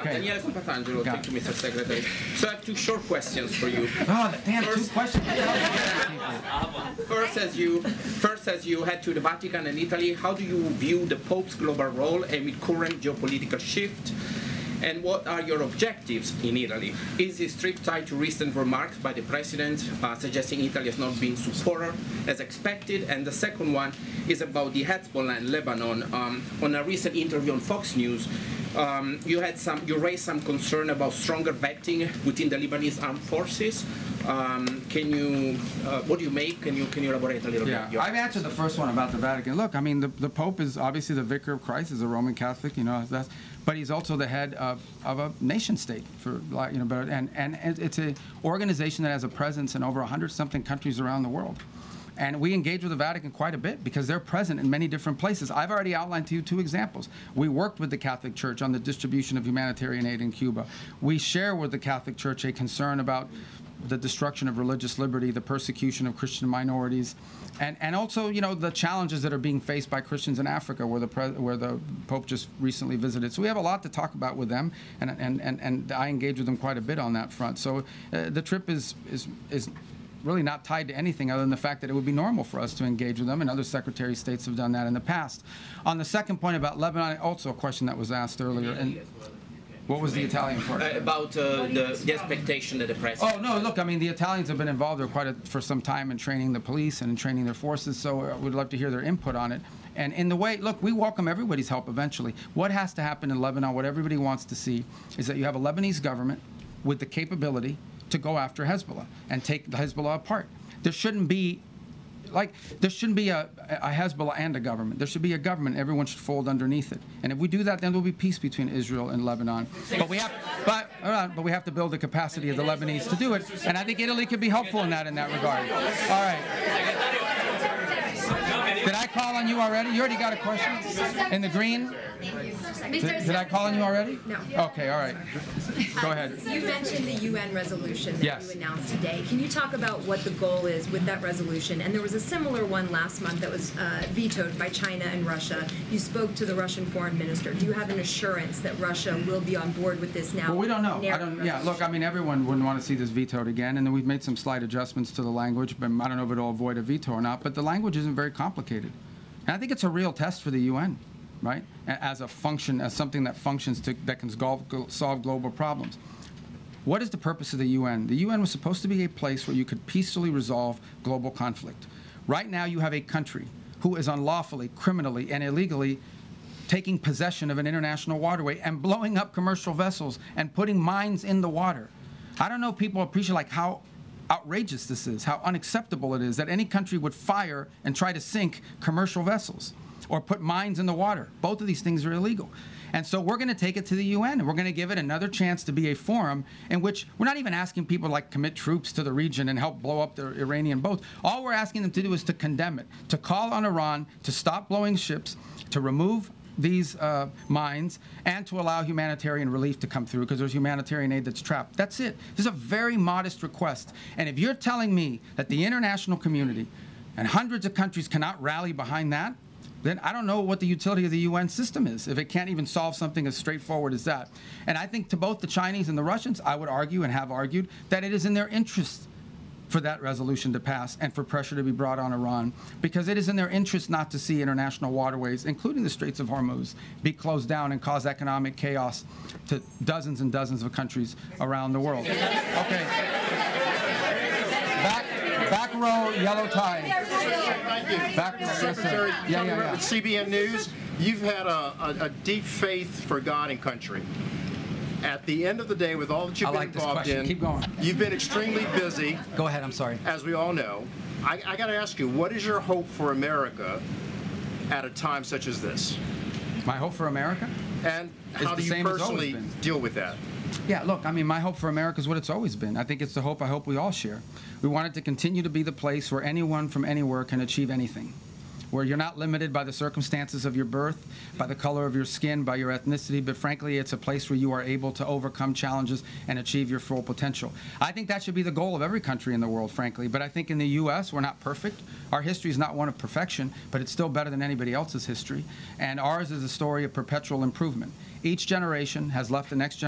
Okay. Daniele Compatangelo, thank you, Mr. Secretary. So I have two short questions for you. Oh, damn, First- 2 questions. First, as you head to the Vatican and Italy, how do you view the Pope's global role amid current geopolitical shift? And what are your objectives in Italy? Is this trip tied to recent remarks by the President suggesting Italy has not been supported as expected? And the second one is about the Hezbollah in Lebanon. On a recent interview on Fox News, you raised some concern about stronger vetting within the Lebanese armed forces. What do you make? Can you elaborate a little bit? Yeah, I've answered the first one about the Vatican. Look, I mean, the Pope is obviously the vicar of Christ, is a Roman Catholic, but he's also the head of a nation state, and it's an organization that has a presence in over 100-something countries around the world. And we engage with the Vatican quite a bit because they're present in many different places. I've already outlined to you 2 examples. We worked with the Catholic Church on the distribution of humanitarian aid in Cuba. We share with the Catholic Church a concern about the destruction of religious liberty, the persecution of Christian minorities, and also, the challenges that are being faced by Christians in Africa, where the Pope just recently visited. So we have a lot to talk about with them, and I engage with them quite a bit on that front. So the trip is really not tied to anything other than the fact that it would be normal for us to engage with them, and other Secretary of States have done that in the past. On the second point about Lebanon, also a question that was asked earlier. And what was the Italian part? About the expectation that the President... Oh, no, look, I mean, the Italians have been involved for some time in training the police and in training their forces, so we'd love to hear their input on it. And in the way, look, we welcome everybody's help eventually. What has to happen in Lebanon, what everybody wants to see, is that you have a Lebanese government with the capability to go after Hezbollah and take the Hezbollah apart. There shouldn't be a Hezbollah and a government. There should be a government. Everyone should fold underneath it. And if we do that, then there will be peace between Israel and Lebanon. But we have to build the capacity of the Lebanese to do it. And I think Italy could be helpful in that regard. All right. Did I call on you already? You already got a question? In the green? Did I call on you already? No. Okay, all right. Go ahead. You mentioned the UN resolution that Yes. you announced today. Can you talk about what the goal is with that resolution? And there was a similar one last month that was vetoed by China and Russia. You spoke to the Russian foreign minister. Do you have an assurance that Russia will be on board with this now? Well, we don't know. Yeah, Look, I mean, everyone wouldn't want to see this vetoed again, and then we've made some slight adjustments to the language, but I don't know if it'll avoid a veto or not, but the language isn't very complicated. And I think it's a real test for the UN, right, as something that functions that can solve global problems. What is the purpose of the UN? The UN was supposed to be a place where you could peacefully resolve global conflict. Right now, you have a country who is unlawfully, criminally, and illegally taking possession of an international waterway and blowing up commercial vessels and putting mines in the water. I don't know if people appreciate how outrageous this is, how unacceptable it is that any country would fire and try to sink commercial vessels or put mines in the water. Both of these things are illegal. And so we're going to take it to the UN, and we're going to give it another chance to be a forum in which we're not even asking people to commit troops to the region and help blow up the Iranian boats. All we're asking them to do is to condemn it, to call on Iran to stop blowing ships, to remove these mines, and to allow humanitarian relief to come through, because there's humanitarian aid that's trapped. That's it. This is a very modest request. And if you're telling me that the international community and hundreds of countries cannot rally behind that, then I don't know what the utility of the UN system is, if it can't even solve something as straightforward as that. And I think to both the Chinese and the Russians, I would argue and have argued that it is in their interest for that resolution to pass and for pressure to be brought on Iran, because it is in their interest not to see international waterways, including the Straits of Hormuz, be closed down and cause economic chaos to dozens and dozens of countries around the world. Okay. Back row, yellow tie. Back row, Secretary, yeah. with CBN News, you've had a deep faith for God and country. At the end of the day, with all that you've been involved in, Keep going. you've been extremely busy, Go ahead, I'm sorry. as we all know. I got to ask you, what is your hope for America at a time such as this? My hope for America? And how the do you same as always personally been. deal with that? Yeah, look, I mean, my hope for America is what it's always been. I think it's the hope I hope we all share. We want it to continue to be the place where anyone from anywhere can achieve anything, where you're not limited by the circumstances of your birth, by the color of your skin, by your ethnicity, but frankly, it's a place where you are able to overcome challenges and achieve your full potential. I think that should be the goal of every country in the world, frankly, but I think in the U.S., we're not perfect. Our history is not one of perfection, but it's still better than anybody else's history, and ours is a story of perpetual improvement. Each generation has left the next generation